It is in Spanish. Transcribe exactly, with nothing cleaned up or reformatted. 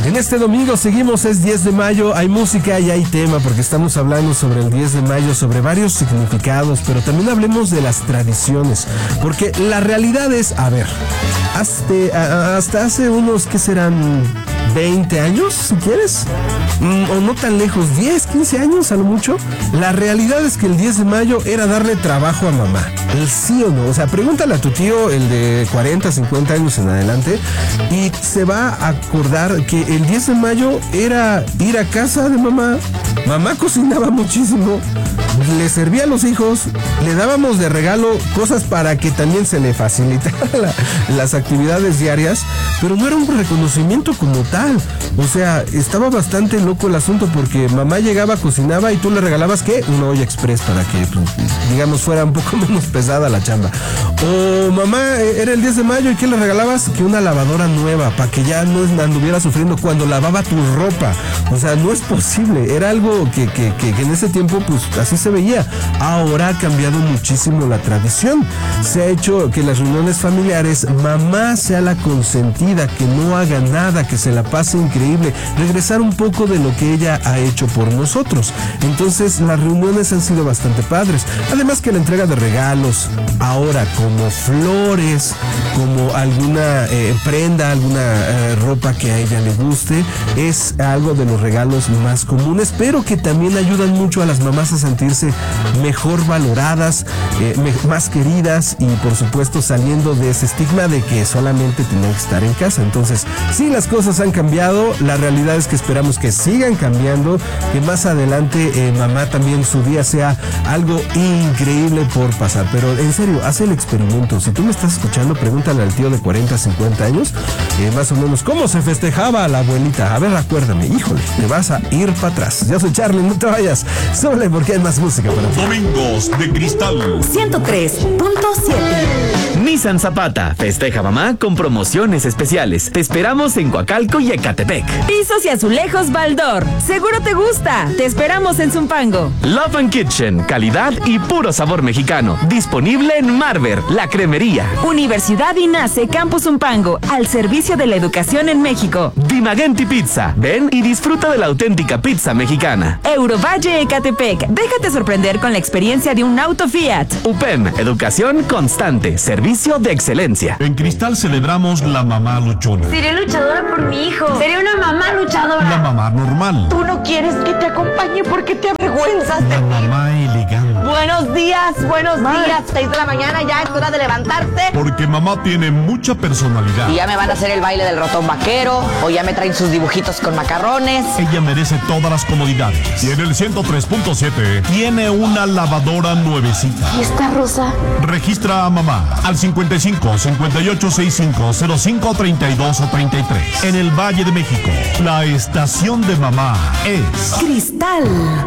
En este domingo seguimos, es diez de mayo, hay música y hay tema porque estamos hablando sobre el diez de mayo, sobre varios significados, pero también hablemos de las tradiciones, porque la realidad es, a ver, hasta, hasta hace unos, ¿qué serán? veinte años, si quieres, mm, o no tan lejos, diez, quince años a lo mucho, la realidad es que el diez de mayo era darle trabajo a mamá, el sí o no, o sea, pregúntale a tu tío, el de cuarenta, cincuenta años en adelante, y se va a acordar que el diez de mayo era ir a casa de mamá, mamá cocinaba muchísimo, le servía a los hijos, le dábamos de regalo cosas para que también se le facilitaran la, las actividades diarias, pero no era un reconocimiento como tal. O sea, estaba bastante loco el asunto porque mamá llegaba, cocinaba y tú le regalabas, ¿qué? Una olla express para que, pues, digamos, fuera un poco menos pesada la chamba. O mamá, era el diez de mayo y ¿qué le regalabas? Que una lavadora nueva para que ya no anduviera sufriendo cuando lavaba tu ropa. O sea, no es posible. Era algo que, que, que, que en ese tiempo, pues, así se veía. Ahora ha cambiado muchísimo la tradición. Se ha hecho que las reuniones familiares, mamá sea la consentida, que no haga nada, que se la pase increíble, regresar un poco de lo que ella ha hecho por nosotros. Entonces las reuniones han sido bastante padres, además que la entrega de regalos ahora, como flores, como alguna eh, prenda, alguna eh, ropa que a ella le guste, es algo de los regalos más comunes, pero que también ayudan mucho a las mamás a sentirse mejor valoradas, eh, me, más queridas y por supuesto saliendo de ese estigma de que solamente tenían que estar en casa. Entonces, sí, las cosas han cambiado, la realidad es que esperamos que sigan cambiando, que más adelante eh, mamá también su día sea algo increíble por pasar, pero en serio, haz el experimento. Si tú me estás escuchando, pregúntale al tío de cuarenta, cincuenta años, eh, más o menos, ¿cómo se festejaba a la abuelita? A ver, acuérdame, híjole, te vas a ir para atrás. Yo soy Charlie, no te vayas, súbele porque hay más música para ti. Domingos de Cristal ciento tres punto siete. Nissan Zapata festeja mamá con promociones especiales. Te esperamos en Coacalco y Ecatepec. Pisos y azulejos Baldor. Seguro te gusta. Te esperamos en Zumpango. Love and Kitchen, calidad y puro sabor mexicano. Disponible en Marver, la cremería. Universidad INACE Campus Zumpango, al servicio de la educación en México. Dimagenti Pizza. Ven y disfruta de la auténtica pizza mexicana. Eurovalle Ecatepec. Déjate sorprender con la experiencia de un auto Fiat. U P E M, educación constante, servicio de excelencia. En Cristal celebramos la mamá luchona. Seré luchadora por mi hijo. Seré una mamá luchadora. La mamá normal. Tú no quieres que te acompañe porque te avergüenzas de La mí. mamá elegante. Buenos días, buenos Ma. días. Seis de la mañana, ya es hora de levantarte. Porque mamá tiene mucha personalidad. Y ya me van a hacer el baile del ratón vaquero, o ya me traen sus dibujitos con macarrones. Ella merece todas las comodidades. Y en el ciento tres punto siete tiene una lavadora nuevecita. ¿Y esta rosa? Registra a mamá al cincuenta y cinco, cincuenta y ocho, sesenta y cinco, cero cinco, treinta y dos o treinta y tres. En el Valle de México, la estación de mamá es Cristal.